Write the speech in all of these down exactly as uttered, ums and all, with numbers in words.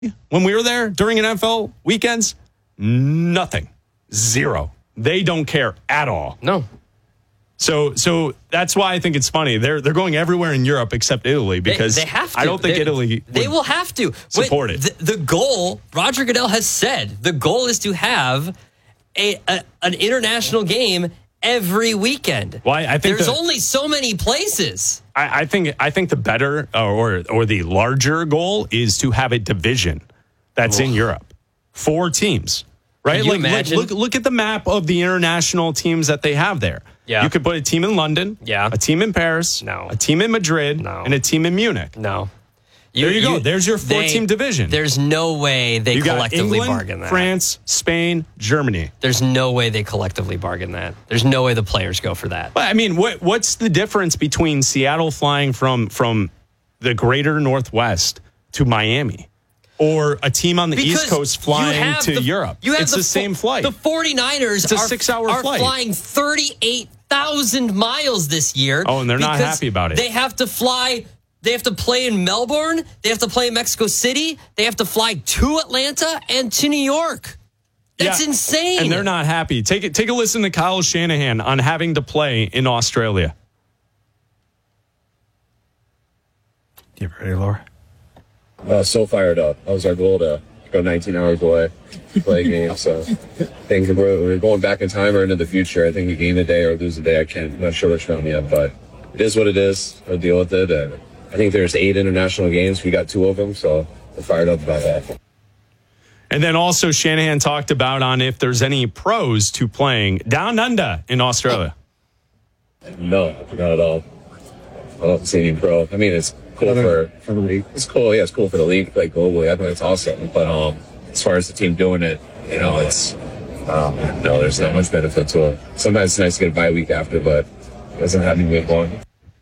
when we were there during N F L weekends? Nothing. Zero. They don't care at all. No. So so that's why I think it's funny. They're they're going everywhere in Europe except Italy because they, they have to. I don't think they, Italy They will have to. Support Wait, it. The, the goal, Roger Goodell has said, the goal is to have a, a an international game every weekend. Well, I, I think There's the, only so many places. I, I think I think the better or or the larger goal is to have a division that's in Europe. Four teams. Right? Can you like, imagine? Look, look at the map of the international teams that they have there. Yeah. You could put a team in London, yeah. a team in Paris, no. a team in Madrid, no. and a team in Munich. No. You, there you, you go. There's your four-team division. There's no way they you collectively got England, bargain that. France, Spain, Germany. There's no way they collectively bargain that. There's no way the players go for that. But, I mean, what what's the difference between Seattle flying from from the greater Northwest to Miami? Or a team on the because East Coast flying to the, Europe. You have it's the, the same flight. The 49ers it's a are, six-hour are flight. flying thirty-eight thousand miles this year. Oh, and they're not happy about it. They have to fly. They have to play in Melbourne. They have to play in Mexico City. They have to fly to Atlanta and to New York. That's yeah, insane. And they're not happy. Take it. Take a listen to Kyle Shanahan on having to play in Australia. You ready, Laura? Uh, so fired up. That was our goal to go nineteen hours away, play a game. So I think we're, we're going back in time or into the future. I think we gain a day or lose a day. I can't. I'm not sure which one yet, but it is what it is. I'll deal with it. And I think there's eight international games. We got two of them, so we're fired up about that. And then also Shanahan talked about on if there's any pros to playing down under in Australia. No, not at all. I don't see any pro. I mean, it's cool for, for the league. It's cool. Yeah, it's cool for the league, like globally. I think it's awesome. But um, as far as the team doing it, you know, it's um, no, there's not much benefit to it. Sometimes it's nice to get a bye week after, but it doesn't have to be long.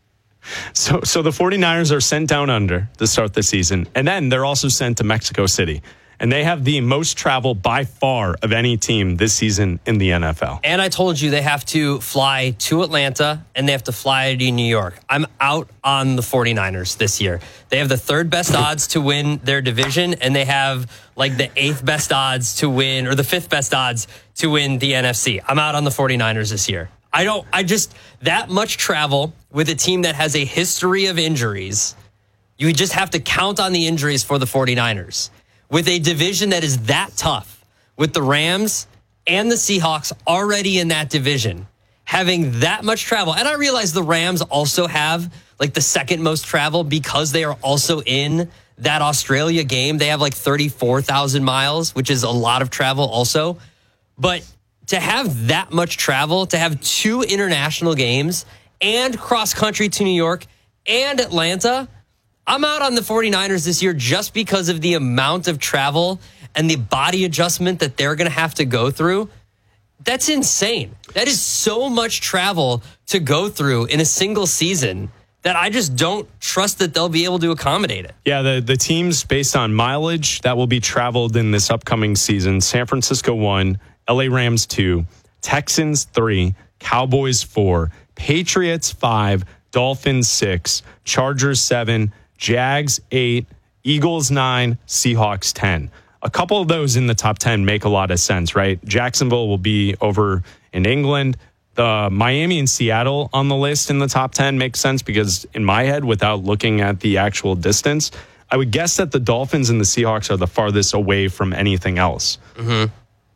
So, so the 49ers are sent down under to start the season, and then they're also sent to Mexico City. And they have the most travel by far of any team this season in the N F L. And I told you they have to fly to Atlanta and they have to fly to New York. I'm out on the 49ers this year. They have the third best odds to win their division, and they have like the eighth best odds to win, or the fifth best odds to win the N F C. I'm out on the 49ers this year. I don't, I just, that much travel with a team that has a history of injuries, you just have to count on the injuries for the 49ers. With a division that is that tough, with the Rams and the Seahawks already in that division, having that much travel. And I realize the Rams also have like the second most travel because they are also in that Australia game. They have like thirty-four thousand miles, which is a lot of travel also. But to have that much travel, to have two international games and cross country to New York and Atlanta, I'm out on the 49ers this year just because of the amount of travel and the body adjustment that they're going to have to go through. That's insane. That is so much travel to go through in a single season that I just don't trust that they'll be able to accommodate it. Yeah, the, the teams based on mileage that will be traveled in this upcoming season: San Francisco one, L A Rams two, Texans three, Cowboys four, Patriots five, Dolphins six, Chargers seven, Jags eight, Eagles nine, Seahawks ten. A couple of those in the top ten make a lot of sense, right? Jacksonville will be over in England. The Miami and Seattle on the list in the top ten makes sense because in my head, without looking at the actual distance, I would guess that the Dolphins and the Seahawks are the farthest away from anything else. Mm-hmm.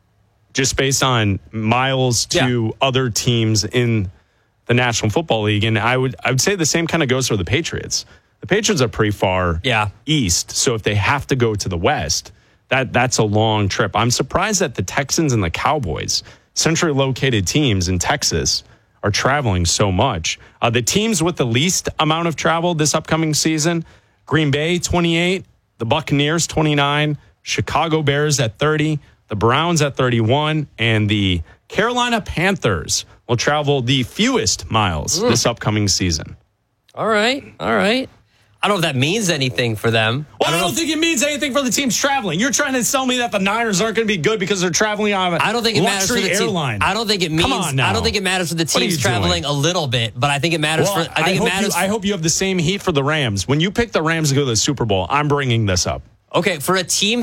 Just based on miles to yeah. other teams in the National Football League. And I would I would say the same kind of goes for the Patriots. The Patriots are pretty far yeah. east, so if they have to go to the west, that that's a long trip. I'm surprised that the Texans and the Cowboys, centrally located teams in Texas, are traveling so much. Uh, the teams with the least amount of travel this upcoming season: Green Bay twenty-eight, the Buccaneers twenty-nine, Chicago Bears at thirty, the Browns at thirty-one, and the Carolina Panthers will travel the fewest miles mm. this upcoming season. All right, all right. I don't know if that means anything for them. Well, I don't, I don't think it means anything for the teams traveling. You're trying to tell me that the Niners aren't going to be good because they're traveling on a I don't think it matters for the airline. Team. I don't think it means. Come on now. I don't think it matters for the teams traveling doing? a little bit, but I think it matters well, for. I think I it matters. You, I hope you have the same heat for the Rams. When you pick the Rams to go to the Super Bowl, I'm bringing this up. Okay, for a team